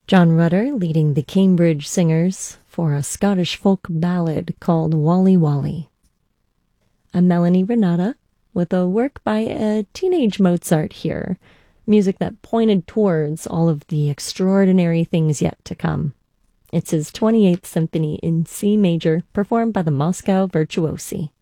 John Rutter leading the Cambridge Singers for a Scottish folk ballad called Wally Wally. I'm Melanie Renata with a work by a teenage Mozart here, music that pointed towards all of the extraordinary things yet to come. It's his 28th Symphony in C major, performed by the Moscow Virtuosi.